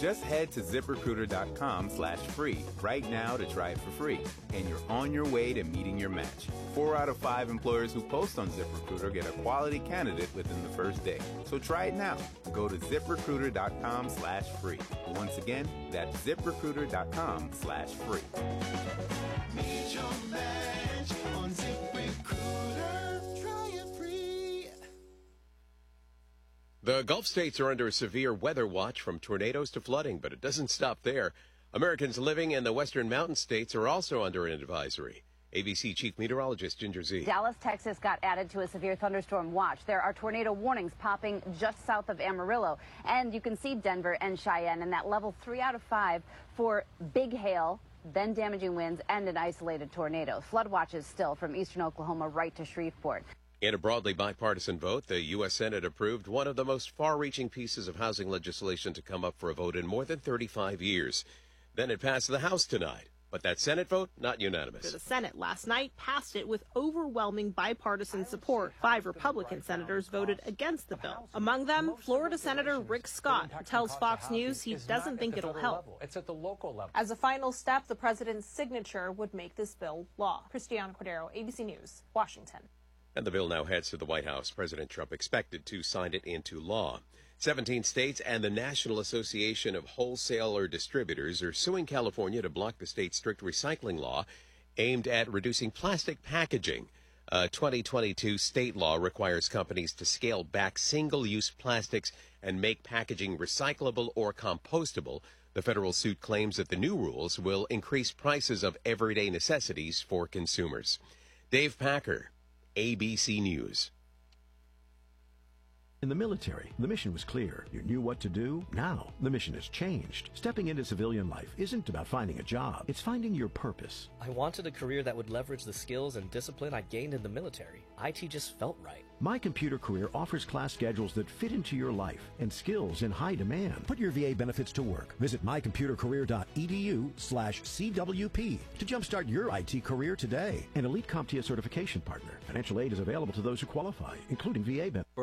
Just head to ZipRecruiter.com/free right now to try it for free, and you're on your way to meeting your match. 4 out of 5 employers who post on ZipRecruiter get a quality candidate within the first day. So try it now. Go to ZipRecruiter.com/free. Once again, that's ZipRecruiter.com/free. Meet your match on ZipRecruiter. Try it free. The Gulf states are under a severe weather watch from tornadoes to flooding, but it doesn't stop there. Americans living in the western mountain states are also under an advisory. ABC Chief Meteorologist Ginger Zee. Dallas, Texas got added to a severe thunderstorm watch. There are tornado warnings popping just south of Amarillo. And you can see Denver and Cheyenne in that level 3 out of 5 for big hail, then damaging winds, and an isolated tornado. Flood watches still from eastern Oklahoma right to Shreveport. In a broadly bipartisan vote, the U.S. Senate approved one of the most far-reaching pieces of housing legislation to come up for a vote in more than 35 years. Then it passed the House tonight. But that Senate vote, not unanimous. The Senate last night passed it with overwhelming bipartisan support. 5 Republican senators voted against the bill. Among them, Florida Senator Rick Scott, who tells Fox News he doesn't think it'll help. It's at the local level. As a final step, the president's signature would make this bill law. Cristiano Cordero, ABC News, Washington. And the bill now heads to the White House. President Trump expected to sign it into law. 17 states and the National Association of Wholesaler Distributors are suing California to block the state's strict recycling law aimed at reducing plastic packaging. A 2022 state law requires companies to scale back single-use plastics and make packaging recyclable or compostable. The federal suit claims that the new rules will increase prices of everyday necessities for consumers. Dave Packer, ABC News. In the military, the mission was clear. You knew what to do. Now, the mission has changed. Stepping into civilian life isn't about finding a job. It's finding your purpose. I wanted a career that would leverage the skills and discipline I gained in the military. IT just felt right. My Computer Career offers class schedules that fit into your life and skills in high demand. Put your VA benefits to work. Visit mycomputercareer.edu/CWP to jumpstart your IT career today. An elite CompTIA certification partner. Financial aid is available to those who qualify, including VA benefits.